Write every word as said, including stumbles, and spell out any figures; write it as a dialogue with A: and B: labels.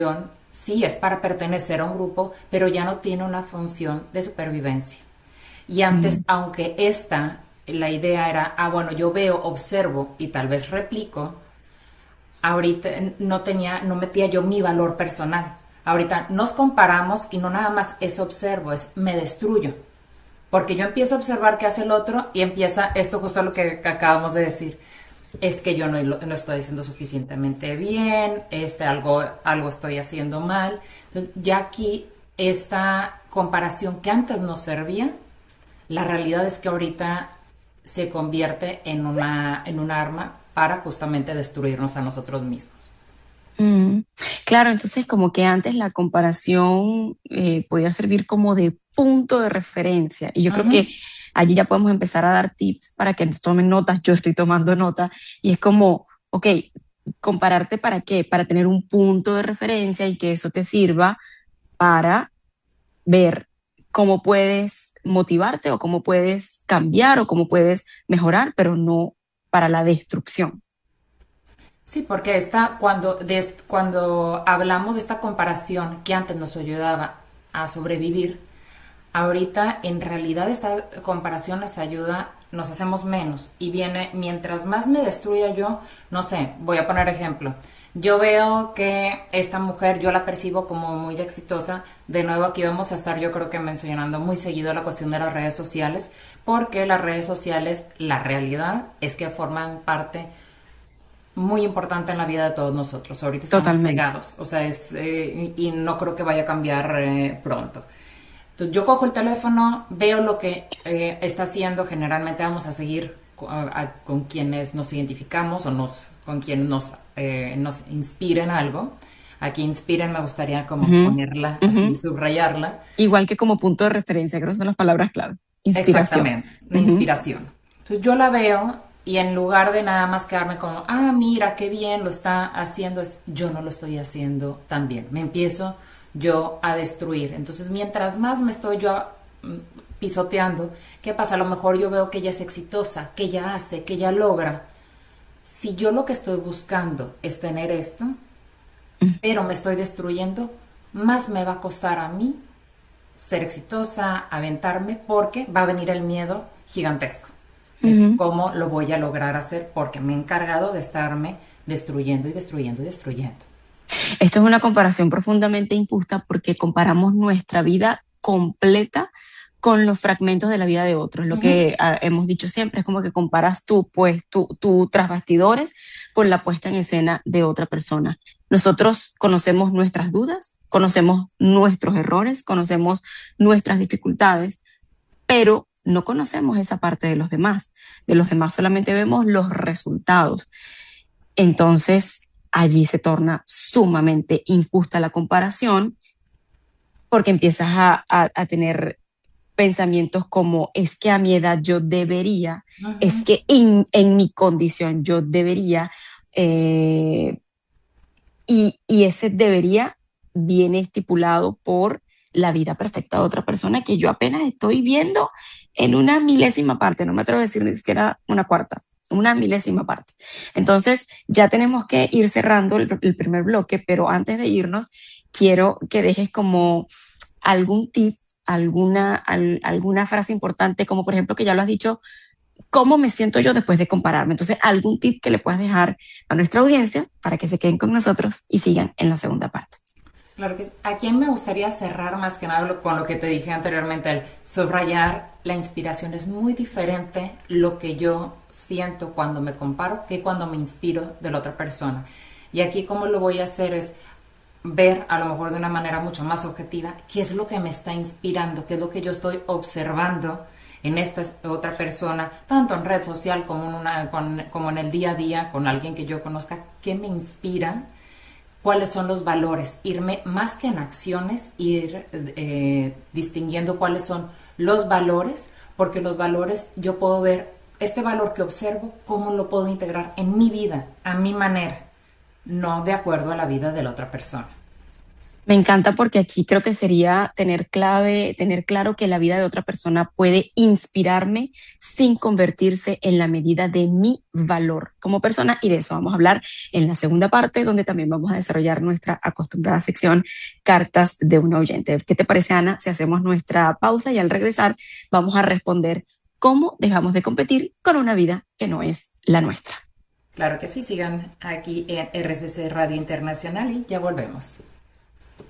A: sí es para pertenecer a un grupo, pero ya no tiene una función de supervivencia. Y antes,
B: Mm,
A: aunque esta, la idea era, ah, bueno, yo veo, observo y tal vez replico, ahorita no tenía, no metía yo mi valor personal. Ahorita nos comparamos y no nada más es observo, es me destruyo. Porque yo empiezo a observar qué hace el otro y empieza esto justo lo que acabamos de decir. Es que yo no lo, no estoy haciendo suficientemente bien, este, algo, algo estoy haciendo mal. Entonces, ya aquí esta comparación que antes nos servía, la realidad es que ahorita se convierte en una, en un arma para justamente destruirnos a nosotros mismos.
B: mm. Claro, entonces como que antes la comparación eh, podía servir como de punto de referencia. Y yo creo que
A: Ujú.
B: allí ya podemos empezar a dar tips para que nos tomen notas. Yo estoy tomando nota y es como, ok, compararte para qué, para tener un punto de referencia y que eso te sirva para ver cómo puedes motivarte o cómo puedes cambiar o cómo puedes mejorar, pero no para la destrucción.
A: Sí, porque esta, cuando, des- cuando hablamos de esta comparación que antes nos ayudaba a sobrevivir, ahorita en realidad esta comparación nos ayuda, nos hacemos menos y viene, mientras más me destruya yo, no sé, voy a poner ejemplo. Yo veo que esta mujer yo la percibo como muy exitosa. De nuevo aquí vamos a estar yo creo que mencionando muy seguido la cuestión de las redes sociales, porque las redes sociales, la realidad es que forman parte muy importante en la vida de todos nosotros. Ahorita estamos
B: Totalmente.
A: pegados, o sea, es, eh, y, y no creo que vaya a cambiar eh, pronto. Entonces yo cojo el teléfono, veo lo que eh, está haciendo, generalmente vamos a seguir con, a- con quienes nos identificamos o nos, con quienes nos, eh, nos inspiren algo. Aquí inspiren me gustaría como
B: Ujú,
A: ponerla así,
B: ujú.
A: subrayarla.
B: Igual que como punto de referencia, creo que son las palabras clave. Inspiración.
A: Exactamente, la
B: Ujú,
A: inspiración. Entonces yo la veo y en lugar de nada más quedarme como, ah, mira, qué bien lo está haciendo, es, yo no lo estoy haciendo tan bien. Me empiezo yo a destruir. Entonces mientras más me estoy yo mm, pisoteando, ¿qué pasa? A lo mejor yo veo que ella es exitosa, que ella hace, que ella logra. Si yo lo que estoy buscando es tener esto,
B: ujú,
A: pero me estoy destruyendo, más me va a costar a mí ser exitosa, aventarme, porque va a venir el miedo gigantesco de
B: ujú.
A: cómo lo voy a lograr hacer, porque me he encargado de estarme destruyendo y destruyendo y destruyendo.
B: Esto es una comparación profundamente injusta porque comparamos nuestra vida completa con los fragmentos de la vida de otros. Lo
A: Ujú.
B: que ah, hemos dicho siempre es como que comparas tú, pues, tú, tú tras bastidores con la puesta en escena de otra persona. Nosotros conocemos nuestras dudas, conocemos nuestros errores, conocemos nuestras dificultades, pero no conocemos esa parte de los demás. De los demás solamente vemos los resultados. Entonces, allí se torna sumamente injusta la comparación porque empiezas a, a, a tener pensamientos como es que a mi edad yo debería, es
A: Ujú.
B: que en, en mi condición yo debería, eh, y, y ese debería viene estipulado por la vida perfecta de otra persona que yo apenas estoy viendo en una milésima parte, no me atrevo a decir ni siquiera una cuarta, una milésima parte. Entonces, ya tenemos que ir cerrando el, el primer bloque, pero antes de irnos, quiero que dejes como algún tip, alguna, al, alguna frase importante, como por ejemplo que ya lo has dicho, ¿cómo me siento yo después de compararme? Entonces, algún tip que le puedas dejar a nuestra audiencia para que se queden con nosotros y sigan en la segunda parte.
A: Claro que sí. A quién me gustaría cerrar más que nada lo- con lo que te dije anteriormente, el subrayar la inspiración. Es muy diferente lo que yo siento cuando me comparo que cuando me inspiro de la otra persona. Y aquí cómo lo voy a hacer es ver a lo mejor de una manera mucho más objetiva qué es lo que me está inspirando, qué es lo que yo estoy observando en esta otra persona, tanto en red social como en, una, con, como en el día a día, con alguien que yo conozca, qué me inspira, cuáles son los valores, irme más que en acciones, ir eh, distinguiendo cuáles son los valores, porque los valores yo puedo ver este valor que observo, cómo lo puedo integrar en mi vida, a mi manera, no de acuerdo a la vida de la otra persona.
B: Me encanta porque aquí creo que sería tener clave, tener claro que la vida de otra persona puede inspirarme sin convertirse en la medida de mi valor como persona. Y de eso vamos a hablar en la segunda parte, donde también vamos a desarrollar nuestra acostumbrada sección Cartas de un oyente. ¿Qué te parece, Ana, si hacemos nuestra pausa y al regresar vamos a responder cómo dejamos de competir con una vida que no es la nuestra?
A: Claro que sí, sigan aquí en R C C Radio Internacional y ya volvemos.